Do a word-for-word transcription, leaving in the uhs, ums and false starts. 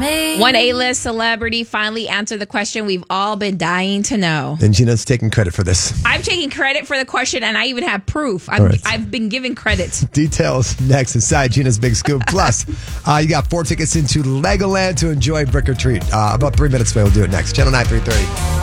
One A-list celebrity finally answered the question we've all been dying to know. And Gina's taking credit for this. I'm taking credit for the question, and I even have proof. I've, right. I've been given credit. Details next inside Gina's Big Scoop. Plus, uh, you got four tickets into Legoland to enjoy Brick or Treat. Uh, about three minutes away, we'll do it next. Channel nine three thirty.